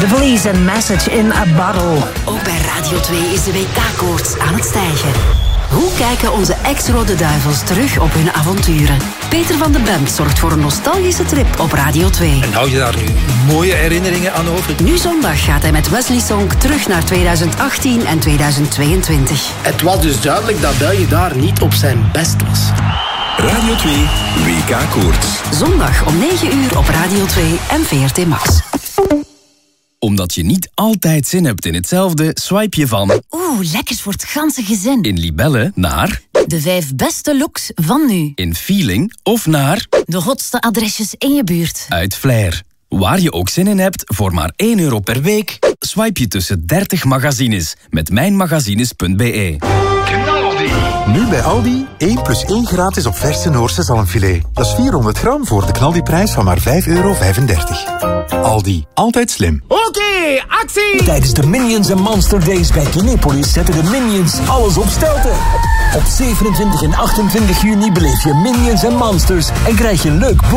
The Police and Message in a Bottle. Ook bij Radio 2 is de WK-koorts aan het stijgen. Hoe kijken onze ex-Rode Duivels terug op hun avonturen? Peter van de Bent zorgt voor een nostalgische trip op Radio 2. En hou je daar nu mooie herinneringen aan over? Nu zondag gaat hij met Wesley Song terug naar 2018 en 2022. Het was dus duidelijk dat België daar niet op zijn best was. Radio 2 WK-koorts. Zondag om 9 uur op Radio 2 en VRT Max. Omdat je niet altijd zin hebt in hetzelfde, swipe je van... lekkers voor het ganse gezin. In Libelle naar... De 5 beste looks van nu. In Feeling of naar... De hotste adresjes in je buurt. Uit Flair. Waar je ook zin in hebt, voor maar €1 per week... swipe je tussen 30 magazines met mijnmagazines.be. Nu bij Aldi, 1 plus 1 gratis op verse Noorse zalmfilet. Dat is 400 gram voor de knaldiprijs van maar €5,35. Aldi, altijd slim. Oké, actie! Tijdens de Minions en Monster Days bij Kinepolis zetten de Minions alles op stelte. Op 27 en 28 juni beleef je Minions en Monsters en krijg je een leuk